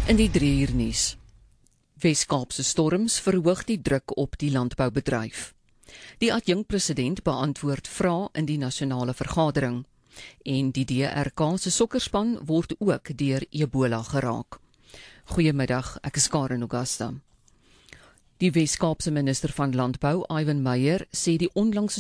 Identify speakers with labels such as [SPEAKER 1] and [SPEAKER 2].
[SPEAKER 1] In die 3 uur nuus. Wes-Kaapse storms verhoog die druk op die landboubedryf. Die adjunkpresident beantwoord vrae in die nasionale vergadering. En die DRK se sokkerspan word ook deur Ebola geraak. Goeiemiddag, ek is Karen Augusta. Die Wes-Kaapse minister van Landbou, Ivan Meyer, sê die onlangse